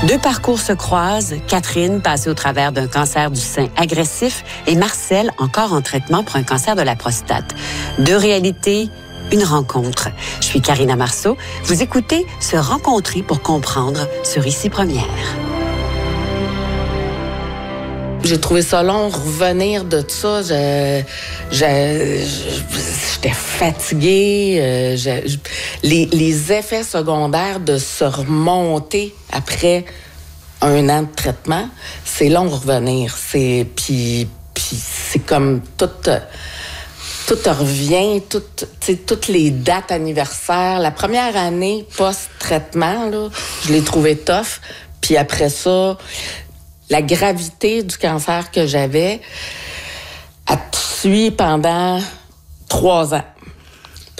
Deux parcours se croisent. Catherine, passée au travers d'un cancer du sein agressif, et Marcel, encore en traitement pour un cancer de la prostate. Deux réalités, une rencontre. Je suis Karina Marceau. Vous écoutez Se rencontrer pour comprendre sur Ici Première. J'ai trouvé ça long, revenir de ça. J'étais fatiguée. Les effets secondaires de se remonter après un an de traitement, c'est long revenir. Puis c'est comme tout revient, toutes les dates anniversaires. La première année post-traitement, là, je l'ai trouvé tough. Puis après ça, la gravité du cancer que j'avais a suivi pendant 3 ans.